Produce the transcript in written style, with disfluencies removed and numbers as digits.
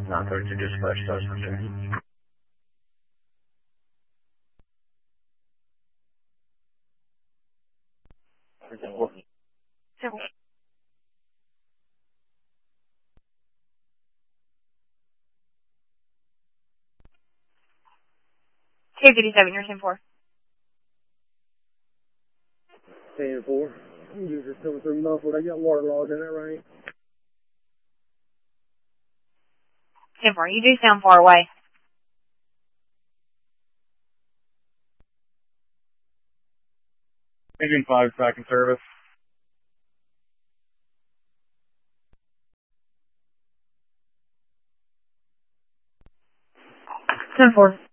Not 32 dispatch, suspect. Simple. 257, you're 10-4. 10-4. User's coming through muffled. I got water logged in that range. 10-4, you do sound far away. Engine 5 back in service. 10-4.